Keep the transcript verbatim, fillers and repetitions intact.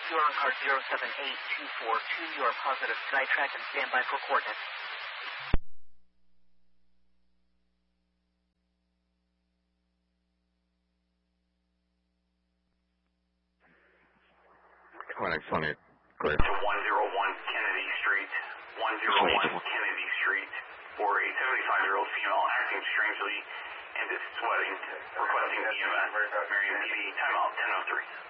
You are on car zero seven eight two four two. You are positive SkyTrack and stand by for coordinates. Clinic twenty, clear. To one oh one Kennedy Street, one oh one Kennedy Street, for a seventy-five-year-old female acting strangely and is sweating, requesting E M S. Marion P D, timeout ten oh three.